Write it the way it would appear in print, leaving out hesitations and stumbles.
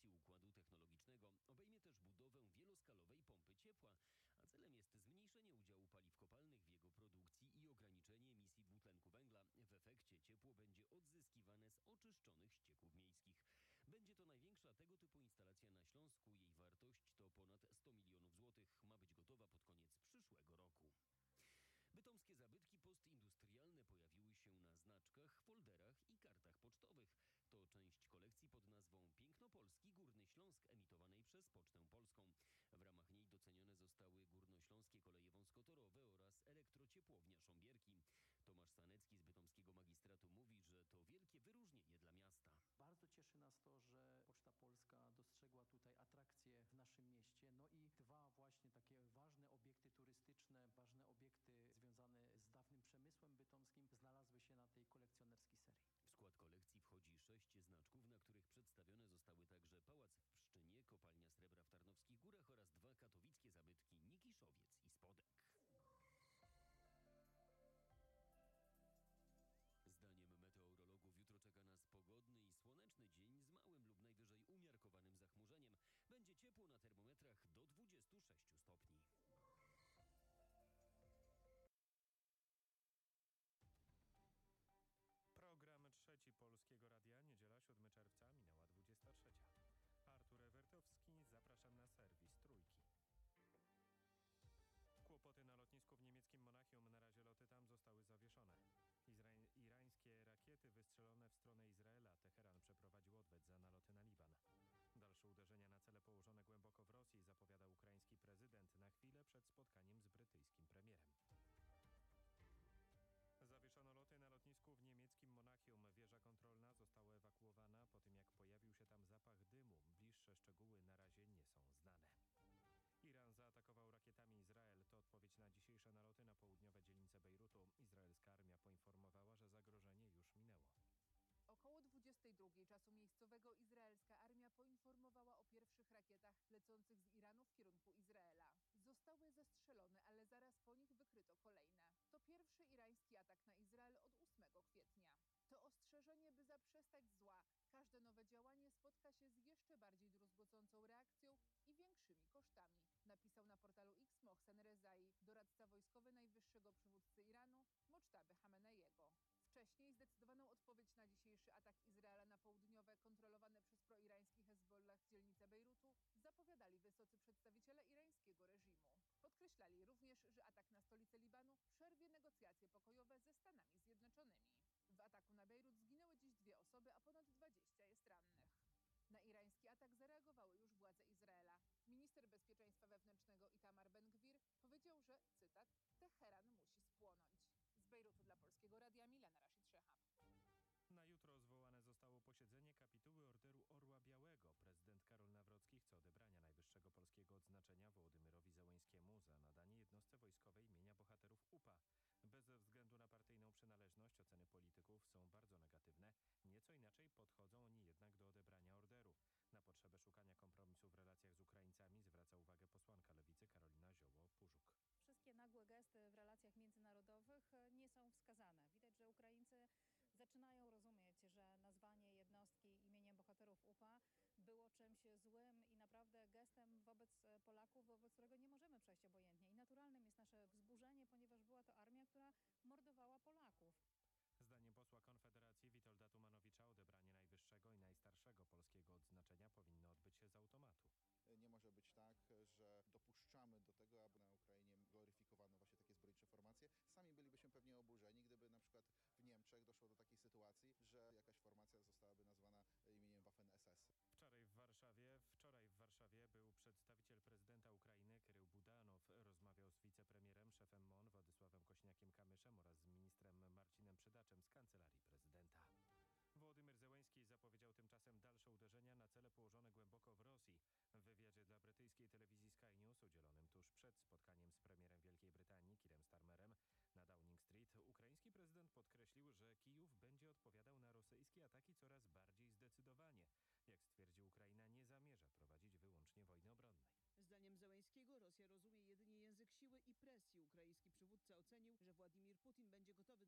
wersji układu technologicznego. Obejmie też budowę wieloskalowej pompy ciepła, a celem jest zmniejszenie udziału paliw kopalnych w jego produkcji i ograniczenie emisji dwutlenku węgla. W efekcie ciepło będzie odzyskiwane z oczyszczonych ścieków miejskich. Będzie to największa tego typu instalacja na Śląsku. Jej wartość to ponad 100 milionów złotych. Ma być gotowa pod koniec przyszłego roku. Bytomskie zabytki postindustrialne pojawiły się na znaczkach, folderach i kartach pocztowych. To część kolekcji pod nazwą Piękno Polski Górny Śląsk emitowanej przez Pocztę Polską. W ramach niej docenione zostały Górnośląskie Koleje Wąskotorowe oraz elektrociepłownia Sząbierki. Tomasz Sanecki z bytomskiego magistratu mówi, że to wielkie wyróżnienie dla miasta. Bardzo cieszy nas to, że Poczta Polska dostrzegła tutaj atrakcje w naszym mieście. No i dwa właśnie takie ważne obiekty turystyczne, ważne obiekty związane z dawnym przemysłem bytomskim znalazły się na tej kolekcjonerskiej serii. W skład kolekcji wchodzi 6 znaczków, na których przedstawione zostały także Pałac w Pszczynie, Kopalnia Srebra w Tarnowskich Górach oraz 2 katowickie zabytki Nikiszowiec i Spodek. Zdaniem meteorologów jutro czeka nas pogodny i słoneczny dzień z małym lub najwyżej umiarkowanym zachmurzeniem. Będzie ciepło na termometrach do 26 stopni. Program Trzeci Polskiego Radia, niedziela 7 czerwca, minęła 23. Artur Ewertowski, zapraszam na serwis Trójki. Kłopoty na lotnisku w niemieckim Monachium. Na razie loty tam zostały zawieszone. Irańskie rakiety wystrzelone w stronę Izraela. Teheran przeprowadził odwet za naloty na Liban. Dalsze uderzenia na cele położone głęboko w Rosji zapowiada ukraiński prezydent na chwilę przed spotkaniem z brytyjskim premierem. Zawieszono loty na lotnisku w niemieckim Monachium. Wieża kontrolna została ewakuowana po tym, jak pojawił się tam zapach dymu. Bliższe szczegóły na razie nie są znane. Iran zaatakował rakietami Izrael. To odpowiedź na dzisiejsze naloty na południowe dzielnice Bejrutu. Izraelska armia poinformowała, że zagrożenie już minęło. Około 22 czasu miejscowego izraelska armia poinformowała o pierwszych rakietach lecących z Iranu w kierunku Izraela. Zostały zestrzelone, ale zaraz po nich wykryto kolejne. To pierwszy irański atak na Izrael od 8 kwietnia. To ostrzeżenie, by zaprzestać zła. Każde nowe działanie spotka się z jeszcze bardziej druzgocącą reakcją i większymi kosztami, napisał na portalu X Mohsen Rezai, doradca wojskowy najwyższego przywódcy Iranu, Moctaby Hameneiego. Wcześniej zdecydowaną odpowiedź na dzisiejszy atak Izraela na południowe, kontrolowane przez proirański Hezbollah dzielnice Bejrutu zapowiadali wysocy przedstawiciele irańskiego reżimu. Podkreślali również, że atak na stolicę Libanu przerwie negocjacje pokojowe ze Stanami Zjednoczonymi. W ataku na Bejrut zginęły dziś 2 osoby, a ponad 20 jest rannych. Na irański atak zareagowały już władze Izraela. Minister bezpieczeństwa wewnętrznego Itamar Ben-Gvir powiedział, że, cytat, Teheran musi spłonąć. Z Bejrutu dla Polskiego Radia Milena Rashid Szehab. Na jutro zwołane zostało posiedzenie kapituły Orderu Orła Białego. Prezydent Karol Nawrocki chce odebrania najwyższego polskiego odznaczenia Wołodymyrowi Zełenskiemu za nadanie jednostce wojskowej imienia bohaterów UPA. Bez względu na partyjną przynależność oceny polityków są bardzo negatywne. Nieco inaczej podchodzą oni jednak do odebrania orderu. Na potrzebę szukania kompromisu w relacjach z Ukraińcami zwraca uwagę posłanka Lewicy Karolina Zioło-Pużuk. Wszystkie nagłe gesty w relacjach międzynarodowych nie są wskazane. Widać, że Ukraińcy zaczynają rozumieć, że nazwanie jednostki imieniem bohaterów UPA było czymś złym i naprawdę gestem wobec Polaków, wobec którego nie możemy przejść obojętnie. I naturalnym jest nasze wzburzenie, ponieważ była to armia, która mordowała Polaków. Zdaniem posła Konfederacji Witolda Tumanowicza odebranie najwyższego i najstarszego polskiego odznaczenia powinno odbyć się z automatu. Nie może być tak, że dopuszczamy do tego, aby na Ukrainie gloryfikowano właśnie takie zbrojcze formacje. Sami bylibyśmy pewnie oburzeni, gdyby na przykład w Niemczech doszło do takiej sytuacji, że jakaś formacja zostałaby nazwana imieniem Waffen-SS. Wczoraj w Warszawie był przedstawiciel prezydenta Ukrainy Kirył Budanow. Rozmawiał z wicepremierem, szefem MON Władysławem Kośniakiem-Kamyszem oraz z ministrem Marcinem Przydaczem z kancelarii prezydenta. Wołodymyr Zełenski zapowiedział tymczasem dalsze uderzenia na cele położone głęboko w Rosji. W wywiadzie dla brytyjskiej telewizji Sky News udzielonym tuż przed spotkaniem z premierem Wielkiej Brytanii Keirem Starmerem na Downing Street ukraiński prezydent podkreślił, że Kijów będzie odpowiadał na rosyjskie ataki coraz bardziej zdecydowanie. Jak stwierdził, Ukraina nie zamierza prowadzić wyłącznie wojny obronnej. Zdaniem Zełenskiego Rosja rozumie jedynie język siły i presji. Ukraiński przywódca ocenił, że Władimir Putin będzie gotowy do